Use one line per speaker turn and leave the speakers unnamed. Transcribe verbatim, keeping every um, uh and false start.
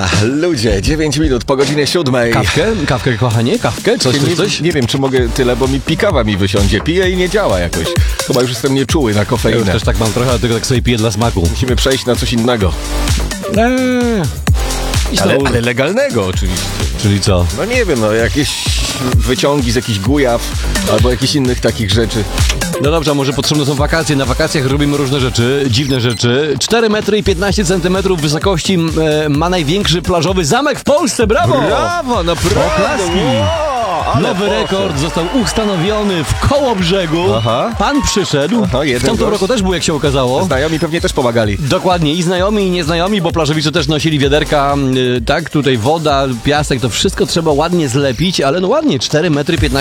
Ludzie, dziewięć minut po godzinie siódmej.
Kawkę? Kawkę, kochanie? Kawkę? Coś, coś,
nie,
coś?
nie wiem, czy mogę tyle, bo mi pikawa mi wysiądzie. Piję i nie działa jakoś. Chyba już jestem nieczuły na
Ja już
kofeinę.
też tak mam trochę, ale tylko tak sobie piję dla smaku.
Musimy przejść na coś innego.
Eee. I
Ale,
znowu-
ale legalnego oczywiście.
Czyli co?
No nie wiem, no jakieś wyciągi z jakichś gujaw albo jakichś innych takich rzeczy.
No dobrze, a może potrzebne są wakacje. Na wakacjach robimy różne rzeczy, dziwne rzeczy. cztery metry i piętnaście centymetrów wysokości e, ma największy plażowy zamek w Polsce. Brawo!
Brawo, naprawdę!
Oklaski.
Wow, ale
Nowy
poszedł.
rekord został ustanowiony w Kołobrzegu.
Aha.
Pan przyszedł.
Aha, jeden
w tamtym
gość.
roku też był, jak się okazało.
Znajomi pewnie też pomagali.
Dokładnie, i znajomi, i nieznajomi, bo plażowicze też nosili wiaderka, yy, tak, tutaj woda, piasek, to wszystko trzeba ładnie zlepić, ale no ładnie, cztery metry piętnaście